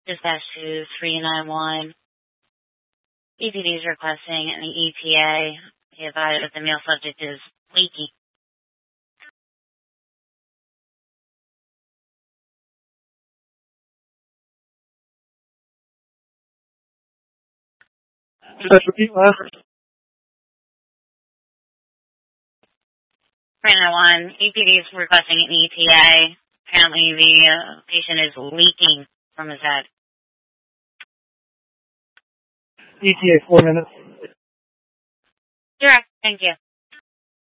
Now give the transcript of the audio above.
Dispatch to 391. EPD is requesting an ETA. He advised that the male subject is leaky. Repeat last. 391. EPD is requesting an ETA. Apparently the patient is leaking from his head. ETA 4 minutes. Direct. Thank you.